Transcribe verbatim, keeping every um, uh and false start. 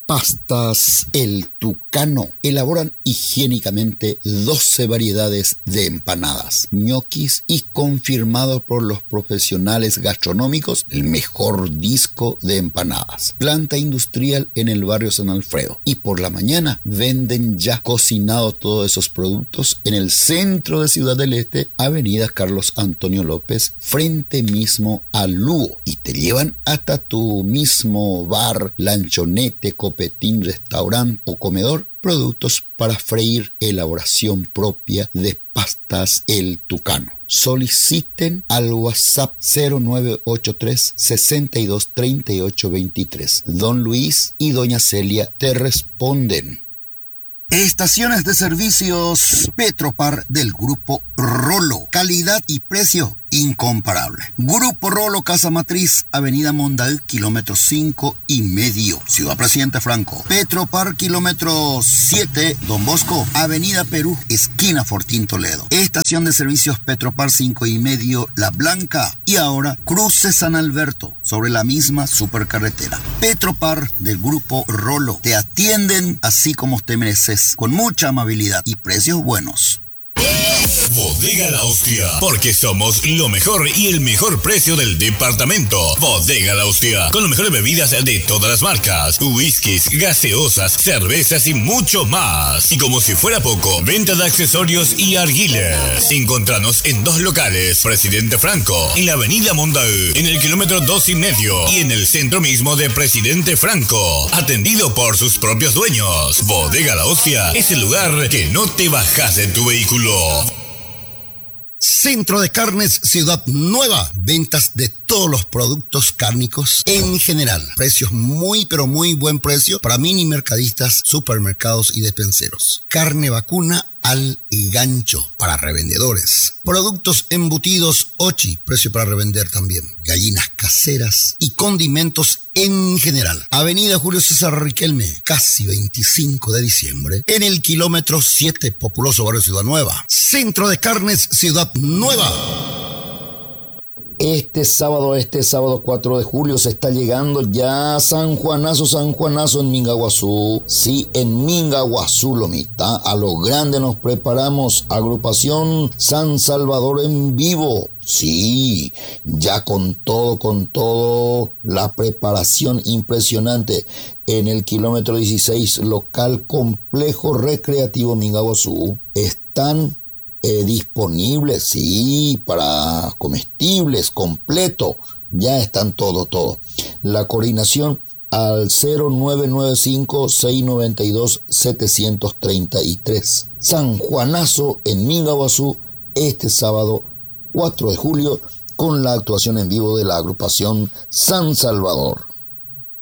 Pastas El Tucano. Elaboran higiénicamente doce variedades de empanadas, ñoquis y confirmado por los profesionales gastronómicos el mejor disco de empanadas. Planta industrial en el barrio San Alfredo. Y por la mañana venden ya cocinados todos esos productos en el centro de Ciudad del Este, avenida Carlos Antonio López, frente mismo al Lugo. Y te llevan hasta tu mismo bar, lanchonete, copetín, restaurante o comedor, productos para freír, elaboración propia de Pastas El Tucano. Soliciten al WhatsApp cero nueve ocho tres, sesenta y dos, treinta y ocho veintitrés. Don Luis y Doña Celia te responden. Estaciones de servicios Petropar del Grupo Rolo. Calidad y precio incomparable. Grupo Rolo, Casa Matriz, Avenida Mondaú, kilómetro cinco y medio, Ciudad Presidente Franco. Petropar, kilómetro siete, Don Bosco, Avenida Perú, esquina Fortín Toledo. Estación de servicios Petropar cinco y medio, La Blanca. Y ahora, Cruce San Alberto, sobre la misma supercarretera. Petropar del Grupo Rolo. Te atienden así como te mereces, con mucha amabilidad y precios buenos. Bodega La Hostia, porque somos lo mejor y el mejor precio del departamento. Bodega La Hostia, con las mejores bebidas de todas las marcas, whiskies, gaseosas, cervezas y mucho más. Y como si fuera poco, venta de accesorios y arguiles. Encontranos en dos locales: Presidente Franco, en la avenida Mondaú, en el kilómetro dos y medio, y en el centro mismo de Presidente Franco, atendido por sus propios dueños. Bodega La Hostia es el lugar que no te bajas de tu vehículo. Centro de Carnes Ciudad Nueva. Ventas de todos los productos cárnicos en general. Precios muy pero muy buen precio para mini mercadistas, supermercados y despenseros. Carne vacuna al gancho para revendedores. Productos embutidos Ochi, precio para revender también. Gallinas caseras y condimentos en general. Avenida Julio César Riquelme, casi veinticinco de diciembre, en el kilómetro siete, populoso barrio Ciudad Nueva. Centro de Carnes Ciudad Nueva. Este sábado, este sábado cuatro de julio se está llegando ya San Juanazo, San Juanazo en Mingaguazú. Sí, en Mingaguazú, Lomita. A lo grande nos preparamos. Agrupación San Salvador en vivo. Sí, ya con todo, con todo, la preparación impresionante en el kilómetro dieciséis, local Complejo Recreativo Mingaguazú. Están Eh, disponibles, sí, para comestibles, completo, ya están todo, todo. La coordinación al cero nueve nueve cinco, seis nueve dos, siete tres tres. San Juanazo en Mingaguazú, este sábado cuatro de julio, con la actuación en vivo de la agrupación San Salvador.